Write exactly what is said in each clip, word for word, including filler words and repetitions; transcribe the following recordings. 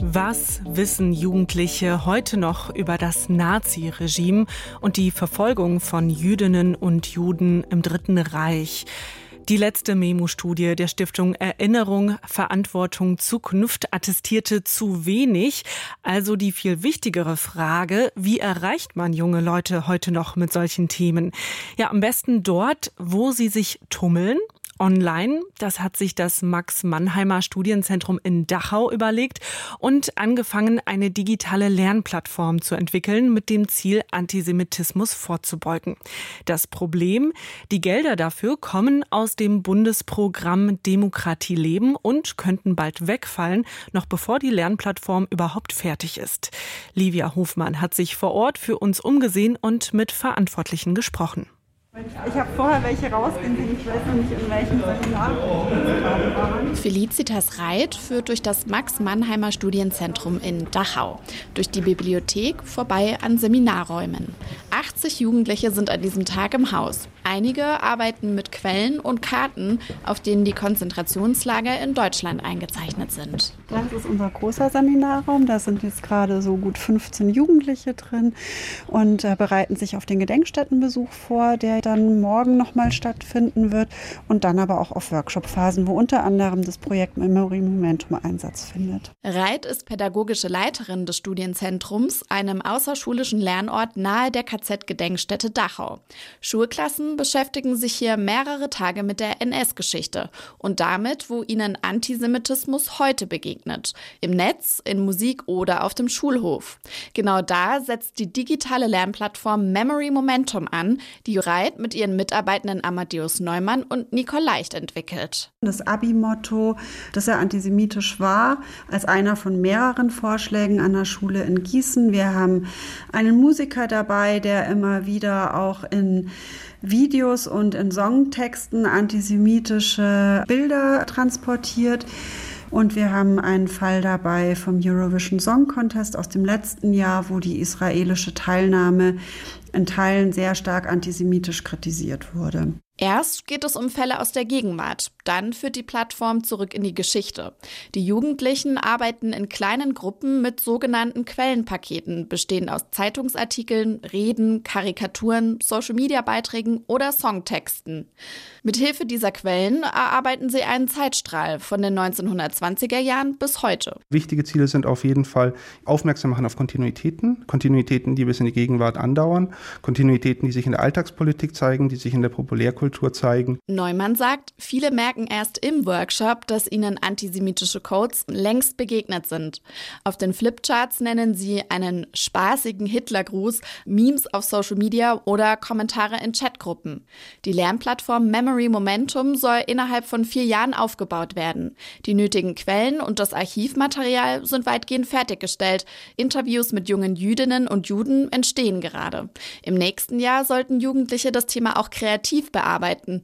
Was wissen Jugendliche heute noch über das Nazi-Regime und die Verfolgung von Jüdinnen und Juden im Dritten Reich? Die letzte Memo-Studie der Stiftung Erinnerung, Verantwortung, Zukunft attestierte zu wenig. Also die viel wichtigere Frage, wie erreicht man junge Leute heute noch mit solchen Themen? Ja, am besten dort, wo sie sich tummeln. Online, das hat sich das Max-Mannheimer Studienzentrum in Dachau überlegt und angefangen, eine digitale Lernplattform zu entwickeln, mit dem Ziel, Antisemitismus vorzubeugen. Das Problem, die Gelder dafür kommen aus dem Bundesprogramm Demokratie leben und könnten bald wegfallen, noch bevor die Lernplattform überhaupt fertig ist. Livia Hofmann hat sich vor Ort für uns umgesehen und mit Verantwortlichen gesprochen. Ich habe vorher welche rausgehen sehen, ich weiß noch nicht, in welchem Seminar wir waren. Felicitas Reit führt durch das Max-Mannheimer Studienzentrum in Dachau, durch die Bibliothek vorbei an Seminarräumen. achtzig Jugendliche sind an diesem Tag im Haus. Einige arbeiten mit Quellen und Karten, auf denen die Konzentrationslager in Deutschland eingezeichnet sind. Das ist unser großer Seminarraum, da sind jetzt gerade so gut fünfzehn Jugendliche drin und äh, bereiten sich auf den Gedenkstättenbesuch vor, der dann morgen nochmal stattfinden wird und dann aber auch auf Workshop-Phasen, wo unter anderem das Projekt Memory Momentum Einsatz findet. Reit ist pädagogische Leiterin des Studienzentrums, einem außerschulischen Lernort nahe der K Z-Gedenkstätte Dachau. Schulklassen beschäftigen sich hier mehrere Tage mit der N S-Geschichte und damit, wo ihnen Antisemitismus heute begegnet. Im Netz, in Musik oder auf dem Schulhof. Genau da setzt die digitale Lernplattform Memory Momentum an, die Reit mit ihren Mitarbeitenden Amadeus Neumann und Nicole Leicht entwickelt. Das Abi-Motto, dass er antisemitisch war, als einer von mehreren Vorschlägen an der Schule in Gießen. Wir haben einen Musiker dabei, der immer wieder auch in Videos und in Songtexten antisemitische Bilder transportiert. Und wir haben einen Fall dabei vom Eurovision Song Contest aus dem letzten Jahr, wo die israelische Teilnahme in Teilen sehr stark antisemitisch kritisiert wurde. Erst geht es um Fälle aus der Gegenwart, dann führt die Plattform zurück in die Geschichte. Die Jugendlichen arbeiten in kleinen Gruppen mit sogenannten Quellenpaketen, bestehend aus Zeitungsartikeln, Reden, Karikaturen, Social-Media-Beiträgen oder Songtexten. Mithilfe dieser Quellen erarbeiten sie einen Zeitstrahl von den neunzehnhundertzwanziger Jahren bis heute. Wichtige Ziele sind auf jeden Fall aufmerksam machen auf Kontinuitäten, Kontinuitäten, die bis in die Gegenwart andauern, Kontinuitäten, die sich in der Alltagspolitik zeigen, die sich in der Populärkultur zeigen. Neumann sagt, viele merken erst im Workshop, dass ihnen antisemitische Codes längst begegnet sind. Auf den Flipcharts nennen sie einen spaßigen Hitlergruß, Memes auf Social Media oder Kommentare in Chatgruppen. Die Lernplattform Memory Momentum soll innerhalb von vier Jahren aufgebaut werden. Die nötigen Quellen und das Archivmaterial sind weitgehend fertiggestellt. Interviews mit jungen Jüdinnen und Juden entstehen gerade. Im nächsten Jahr sollten Jugendliche das Thema auch kreativ bearbeiten.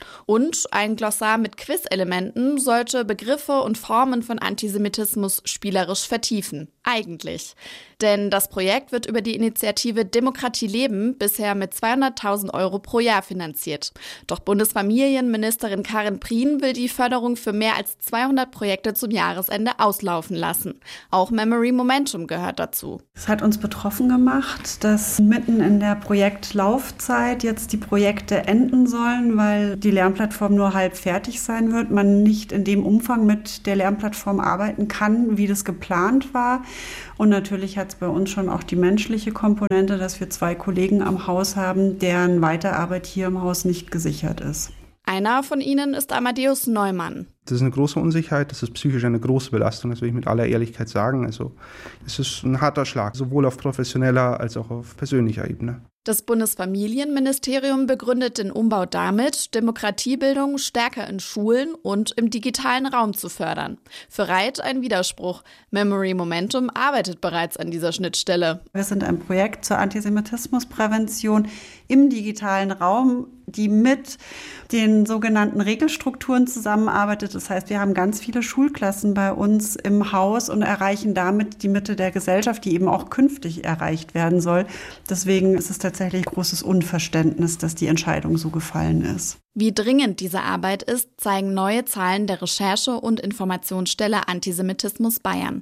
Und ein Glossar mit Quiz-Elementen sollte Begriffe und Formen von Antisemitismus spielerisch vertiefen. Eigentlich. Denn das Projekt wird über die Initiative Demokratie leben bisher mit zweihunderttausend Euro pro Jahr finanziert. Doch Bundesfamilienministerin Karin Prien will die Förderung für mehr als zweihundert Projekte zum Jahresende auslaufen lassen. Auch Memory Momentum gehört dazu. Es hat uns betroffen gemacht, dass mitten in der Projektlaufzeit jetzt die Projekte enden sollen, weil die Lernplattform nur halb fertig sein wird, man nicht in dem Umfang mit der Lernplattform arbeiten kann, wie das geplant war. Und natürlich hat es bei uns schon auch die menschliche Komponente, dass wir zwei Kollegen am Haus haben, deren Weiterarbeit hier im Haus nicht gesichert ist. Einer von ihnen ist Amadeus Neumann. Das ist eine große Unsicherheit, das ist psychisch eine große Belastung, das will ich mit aller Ehrlichkeit sagen. Also es ist ein harter Schlag, sowohl auf professioneller als auch auf persönlicher Ebene. Das Bundesfamilienministerium begründet den Umbau damit, Demokratiebildung stärker in Schulen und im digitalen Raum zu fördern. Für Reit ein Widerspruch. Memory Momentum arbeitet bereits an dieser Schnittstelle. Wir sind ein Projekt zur Antisemitismusprävention im digitalen Raum, die mit den sogenannten Regelstrukturen zusammenarbeitet. Das heißt, wir haben ganz viele Schulklassen bei uns im Haus und erreichen damit die Mitte der Gesellschaft, die eben auch künftig erreicht werden soll. Deswegen ist es tatsächlich großes Unverständnis, dass die Entscheidung so gefallen ist. Wie dringend diese Arbeit ist, zeigen neue Zahlen der Recherche- und Informationsstelle Antisemitismus Bayern.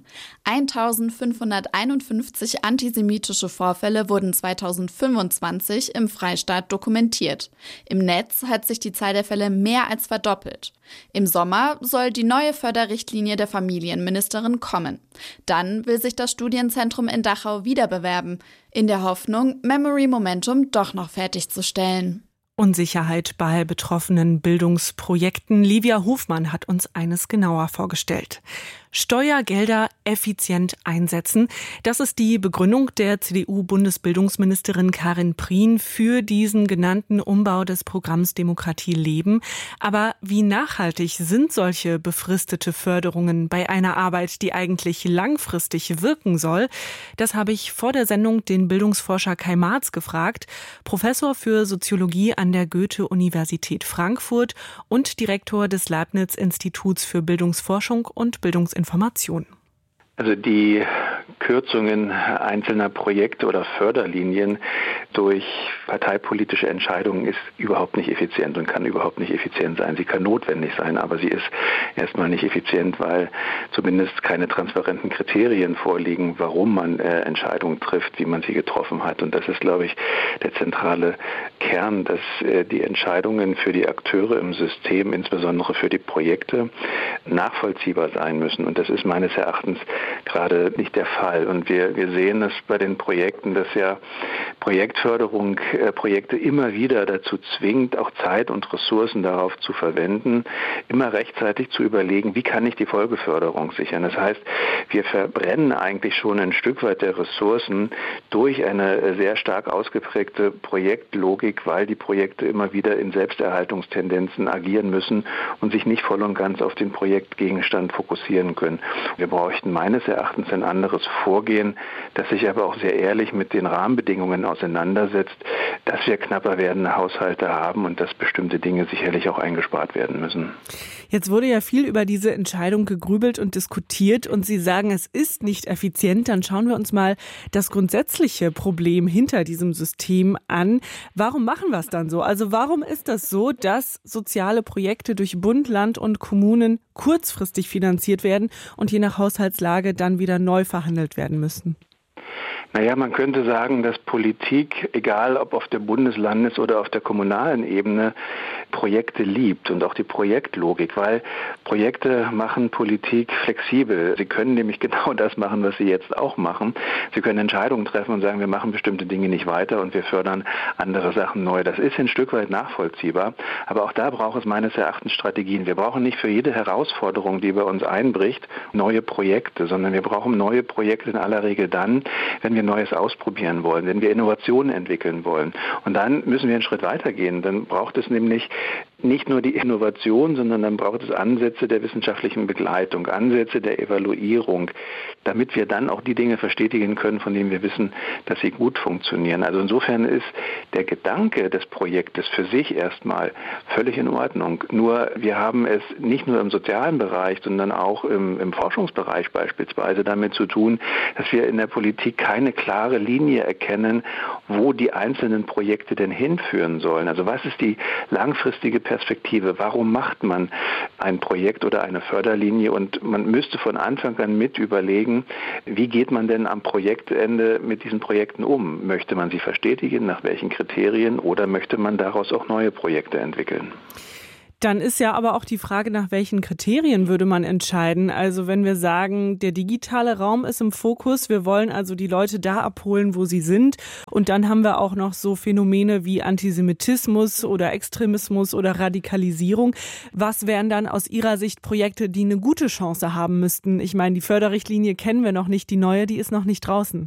eintausendfünfhunderteinundfünfzig antisemitische Vorfälle wurden zweitausendfünfundzwanzig im Freistaat dokumentiert. Im Netz hat sich die Zahl der Fälle mehr als verdoppelt. Im Sommer soll die neue Förderrichtlinie der Familienministerin kommen. Dann will sich das Studienzentrum in Dachau wieder bewerben, in der Hoffnung, Memory Momentum doch noch fertigzustellen. Unsicherheit bei betroffenen Bildungsprojekten. Livia Hofmann hat uns eines genauer vorgestellt. Steuergelder effizient einsetzen. Das ist die Begründung der C D U-Bundesbildungsministerin Karin Prien für diesen genannten Umbau des Programms Demokratie leben. Aber wie nachhaltig sind solche befristete Förderungen bei einer Arbeit, die eigentlich langfristig wirken soll? Das habe ich vor der Sendung den Bildungsforscher Kai Marz gefragt, Professor für Soziologie an der Goethe-Universität Frankfurt und Direktor des Leibniz-Instituts für Bildungsforschung und Bildungsinformation. Informationen. Also die Kürzungen einzelner Projekte oder Förderlinien durch parteipolitische Entscheidungen ist überhaupt nicht effizient und kann überhaupt nicht effizient sein. Sie kann notwendig sein, aber sie ist erstmal nicht effizient, weil zumindest keine transparenten Kriterien vorliegen, warum man äh, Entscheidungen trifft, wie man sie getroffen hat. Und das ist, glaube ich, der zentrale Kern, dass äh, die Entscheidungen für die Akteure im System, insbesondere für die Projekte, nachvollziehbar sein müssen. Und das ist meines Erachtens gerade nicht der Fall. Und wir, wir sehen es bei den Projekten, dass ja Projektförderung äh, Projekte immer wieder dazu zwingt, auch Zeit und Ressourcen darauf zu verwenden, immer rechtzeitig zu überlegen, wie kann ich die Folgeförderung sichern. Das heißt, wir verbrennen eigentlich schon ein Stück weit der Ressourcen durch eine sehr stark ausgeprägte Projektlogik, weil die Projekte immer wieder in Selbsterhaltungstendenzen agieren müssen und sich nicht voll und ganz auf den Projektgegenstand fokussieren können. Wir bräuchten meines Erachtens ein anderes Vorgehen, das sich aber auch sehr ehrlich mit den Rahmenbedingungen auseinandersetzt, dass wir knapper werdende Haushalte haben und dass bestimmte Dinge sicherlich auch eingespart werden müssen. Jetzt wurde ja viel über diese Entscheidung gegrübelt und diskutiert und Sie sagen, es ist nicht effizient. Dann schauen wir uns mal das grundsätzliche Problem hinter diesem System an. Warum machen wir es dann so? Also warum ist das so, dass soziale Projekte durch Bund, Land und Kommunen kurzfristig finanziert werden und je nach Haushaltslage dann wieder neu verhandelt werden müssen? Naja, man könnte sagen, dass Politik, egal ob auf der Bundes-, Landes- oder auf der kommunalen Ebene, Projekte liebt und auch die Projektlogik, weil Projekte machen Politik flexibel. Sie können nämlich genau das machen, was sie jetzt auch machen. Sie können Entscheidungen treffen und sagen, wir machen bestimmte Dinge nicht weiter und wir fördern andere Sachen neu. Das ist ein Stück weit nachvollziehbar, aber auch da braucht es meines Erachtens Strategien. Wir brauchen nicht für jede Herausforderung, die bei uns einbricht, neue Projekte, sondern wir brauchen neue Projekte in aller Regel dann, wenn wir Neues ausprobieren wollen, wenn wir Innovationen entwickeln wollen. Und dann müssen wir einen Schritt weitergehen. Dann braucht es nämlich nicht nur die Innovation, sondern dann braucht es Ansätze der wissenschaftlichen Begleitung, Ansätze der Evaluierung, damit wir dann auch die Dinge verstetigen können, von denen wir wissen, dass sie gut funktionieren. Also insofern ist der Gedanke des Projektes für sich erstmal völlig in Ordnung. Nur wir haben es nicht nur im sozialen Bereich, sondern auch im, im Forschungsbereich beispielsweise damit zu tun, dass wir in der Politik keine klare Linie erkennen, wo die einzelnen Projekte denn hinführen sollen. Also was ist die langfristige Perspektive? Warum macht man ein Projekt oder eine Förderlinie? Und man müsste von Anfang an mit überlegen, wie geht man denn am Projektende mit diesen Projekten um? Möchte man sie verstetigen? Nach welchen Kriterien? Oder möchte man daraus auch neue Projekte entwickeln? Dann ist ja aber auch die Frage, nach welchen Kriterien würde man entscheiden. Also wenn wir sagen, der digitale Raum ist im Fokus, wir wollen also die Leute da abholen, wo sie sind. Und dann haben wir auch noch so Phänomene wie Antisemitismus oder Extremismus oder Radikalisierung. Was wären dann aus Ihrer Sicht Projekte, die eine gute Chance haben müssten? Ich meine, die Förderrichtlinie kennen wir noch nicht, die neue, die ist noch nicht draußen.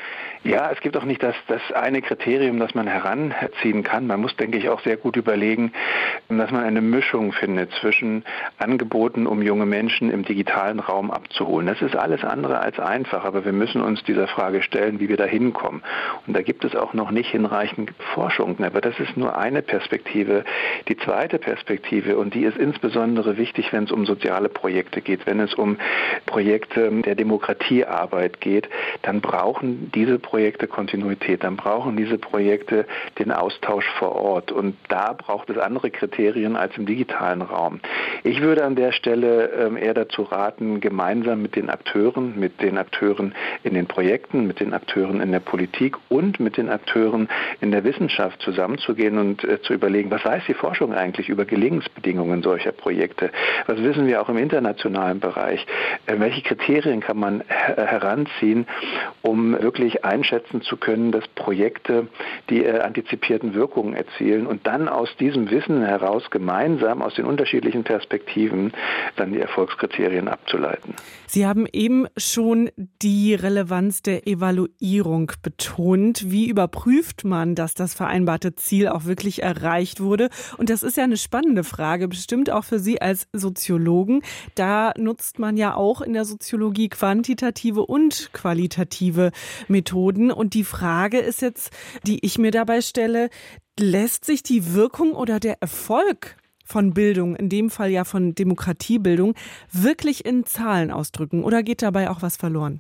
Ja, es gibt auch nicht das, das eine Kriterium, das man heranziehen kann. Man muss, denke ich, auch sehr gut überlegen, dass man eine Mischung findet zwischen Angeboten, um junge Menschen im digitalen Raum abzuholen. Das ist alles andere als einfach, aber wir müssen uns dieser Frage stellen, wie wir da hinkommen. Und da gibt es auch noch nicht hinreichend Forschung. Aber das ist nur eine Perspektive. Die zweite Perspektive, und die ist insbesondere wichtig, wenn es um soziale Projekte geht, wenn es um Projekte der Demokratiearbeit geht, dann brauchen diese Projekte Projekte Kontinuität, dann brauchen diese Projekte den Austausch vor Ort. Und da braucht es andere Kriterien als im digitalen Raum. Ich würde an der Stelle ähm, eher dazu raten, gemeinsam mit den Akteuren, mit den Akteuren in den Projekten, mit den Akteuren in der Politik und mit den Akteuren in der Wissenschaft zusammenzugehen und äh, zu überlegen, was weiß die Forschung eigentlich über Gelingensbedingungen solcher Projekte? Was wissen wir auch im internationalen Bereich? Äh, welche Kriterien kann man her- heranziehen, um wirklich einschätzen zu können, dass Projekte die äh, antizipierten Wirkungen erzielen und dann aus diesem Wissen heraus gemeinsam aus den unterschiedlichen Perspektiven dann die Erfolgskriterien abzuleiten. Sie haben eben schon die Relevanz der Evaluierung betont. Wie überprüft man, dass das vereinbarte Ziel auch wirklich erreicht wurde? Und das ist ja eine spannende Frage, bestimmt auch für Sie als Soziologen. Da nutzt man ja auch in der Soziologie quantitative und qualitative Methoden. Und die Frage ist jetzt, die ich mir dabei stelle, lässt sich die Wirkung oder der Erfolg von Bildung, in dem Fall ja von Demokratiebildung, wirklich in Zahlen ausdrücken oder geht dabei auch was verloren?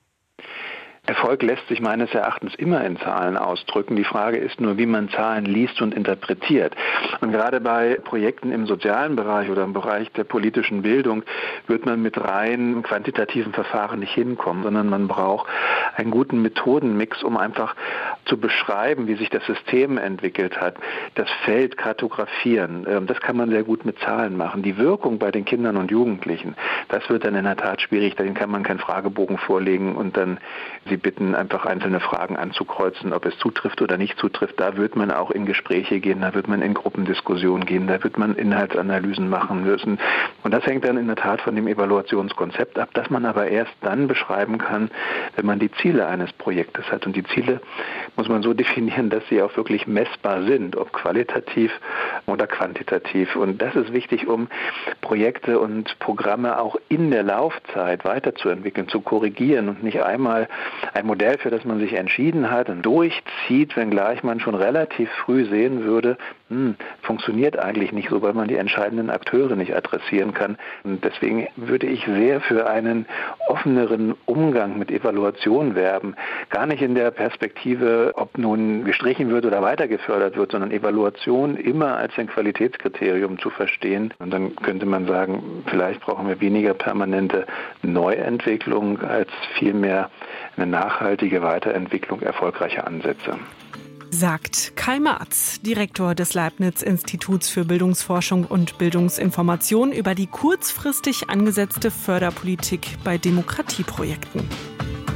Erfolg lässt sich meines Erachtens immer in Zahlen ausdrücken. Die Frage ist nur, wie man Zahlen liest und interpretiert. Und gerade bei Projekten im sozialen Bereich oder im Bereich der politischen Bildung wird man mit rein quantitativen Verfahren nicht hinkommen, sondern man braucht einen guten Methodenmix, um einfach zu beschreiben, wie sich das System entwickelt hat. Das Feld kartografieren, das kann man sehr gut mit Zahlen machen. Die Wirkung bei den Kindern und Jugendlichen, das wird dann in der Tat schwierig. Da kann man keinen Fragebogen vorlegen und dann Sie bitten, einfach einzelne Fragen anzukreuzen, ob es zutrifft oder nicht zutrifft. Da wird man auch in Gespräche gehen, da wird man in Gruppendiskussionen gehen, da wird man Inhaltsanalysen machen müssen. Und das hängt dann in der Tat von dem Evaluationskonzept ab, das man aber erst dann beschreiben kann, wenn man die Ziele eines Projektes hat. Und die Ziele muss man so definieren, dass sie auch wirklich messbar sind, ob qualitativ oder quantitativ. Und das ist wichtig, um Projekte und Programme auch in der Laufzeit weiterzuentwickeln, zu korrigieren und nicht einmal ein Modell, für das man sich entschieden hat und durchzieht, wenngleich man schon relativ früh sehen würde, hm, funktioniert eigentlich nicht so, weil man die entscheidenden Akteure nicht adressieren kann. Und deswegen würde ich sehr für einen offeneren Umgang mit Evaluation werben. Gar nicht in der Perspektive, ob nun gestrichen wird oder weiter gefördert wird, sondern Evaluation immer als ein Qualitätskriterium zu verstehen. Und dann könnte man sagen, vielleicht brauchen wir weniger permanente Neuentwicklung als vielmehr eine nachhaltige Weiterentwicklung erfolgreicher Ansätze. Sagt Kai Marz, Direktor des Leibniz-Instituts für Bildungsforschung und Bildungsinformation, über die kurzfristig angesetzte Förderpolitik bei Demokratieprojekten.